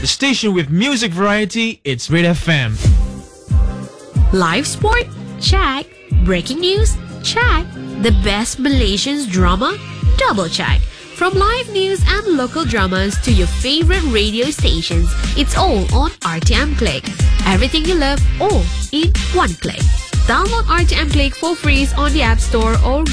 The station with music variety, it's Red FM. Live sport? Check. Breaking news? Check. The best Malaysian drama? Double check. From live news and local dramas to your favorite radio stations, it's all on RTM Click. Everything you love, all in one click. Download RTM Click for free on the App Store or